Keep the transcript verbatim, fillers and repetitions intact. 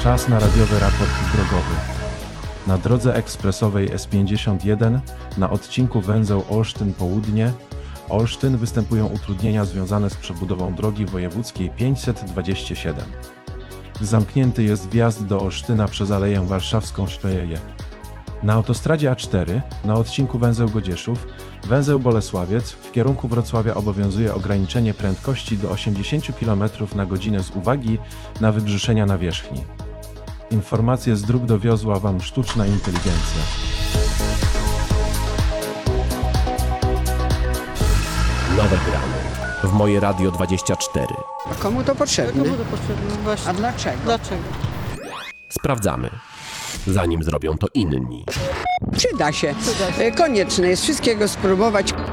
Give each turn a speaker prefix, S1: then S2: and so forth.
S1: Czas na radiowy raport drogowy. Na drodze ekspresowej S pięćdziesiąt jeden na odcinku węzeł Olsztyn-Południe Olsztyn występują utrudnienia związane z przebudową drogi wojewódzkiej pięćset dwadzieścia siedem. Zamknięty jest wjazd do Olsztyna przez Aleję Warszawską Szlejeje. Na autostradzie A cztery na odcinku węzeł Godzieszów węzeł Bolesławiec w kierunku Wrocławia obowiązuje ograniczenie prędkości do osiemdziesiąt kilometrów na godzinę z uwagi na wybrzuszenia nawierzchni. Informacje z dróg dowiozła Wam sztuczna inteligencja.
S2: Nowe gramy w Moje Radio dwadzieścia cztery.
S3: A komu to potrzebne?
S4: Komu to potrzebne? Właśnie.
S3: A dlaczego?
S4: Dlaczego?
S2: Sprawdzamy, zanim zrobią to inni.
S3: Przyda się. Konieczne jest wszystkiego spróbować.